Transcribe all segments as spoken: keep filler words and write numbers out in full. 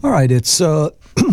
All right, it's uh,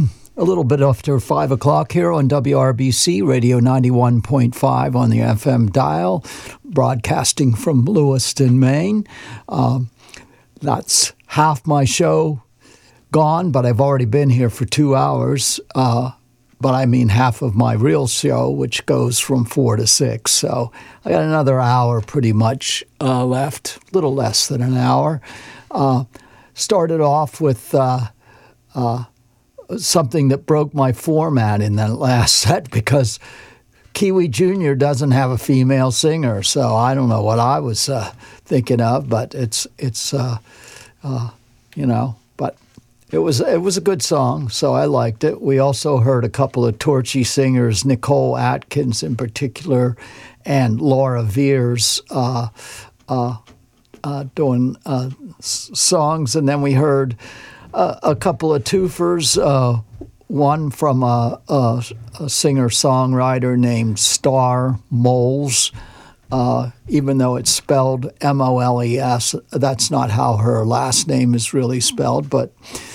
a little bit after five o'clock here on W R B C Radio ninety-one point five on the F M dial, broadcasting from Lewiston, Maine. Um, that's half my show gone, but I've already been here for two hours. Uh, but I mean half of my real show, which goes from four to six. So I got another hour pretty much uh, left, a little less than an hour. Uh, started off with uh, uh, something that broke my format in that last set because Kiwi Junior doesn't have a female singer. So I don't know what I was uh, thinking of, but it's, it's uh, uh, you know, but It was it was a good song, so I liked it. We also heard a couple of Torchy singers, Nicole Atkins in particular, and Laura Veers uh, uh, uh, doing uh, s- songs. And then we heard uh, a couple of twofers, uh, one from a, a, a singer-songwriter named Star Moles. Uh, even though it's spelled M O L E S, that's not how her last name is really spelled, but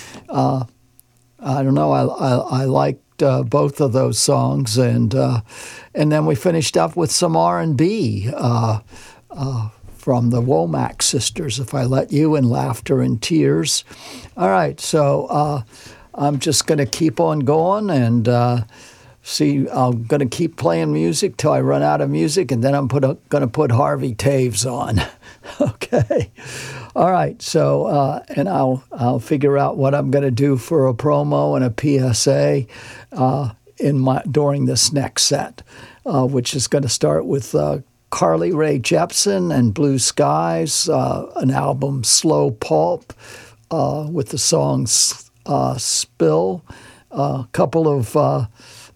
Uh, I don't know. I I, I liked uh, both of those songs, and uh, and then we finished up with some R and B uh, uh, from the Womack sisters. If I Let You, and Laughter and Tears. All right, so uh, I'm just going to keep on going and uh, see. I'm going to keep playing music till I run out of music, and then I'm put going to put Harvey Taves on. Okay. All right, so uh, and I'll I'll figure out what I'm going to do for a promo and a P S A uh, in my during this next set, uh, which is going to start with uh, Carly Rae Jepsen and Blue Skies, uh, an album Slow Pulp, uh, with the song uh, Spill, a uh, couple of uh,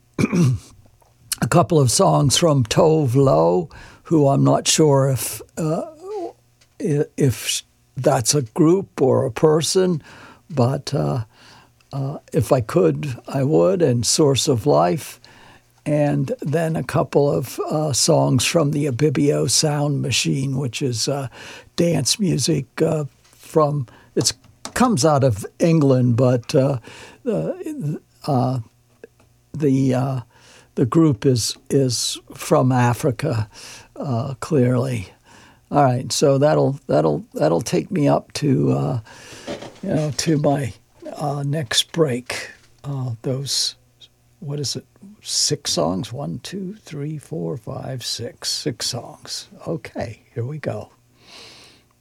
a couple of songs from Tove Lo, who I'm not sure if uh, if that's a group or a person, but uh, uh, if I could, I would, and Source of Life, and then a couple of uh, songs from the Abibio Sound Machine, which is uh, dance music uh, from, it comes out of England, but uh, uh, the uh, the group is is from Africa, uh, clearly. All right, so that'll that'll that'll take me up to uh, you know to my uh, next break. Uh, those what is it? Six songs? One, two, three, four, five, six. Six songs. Okay, here we go.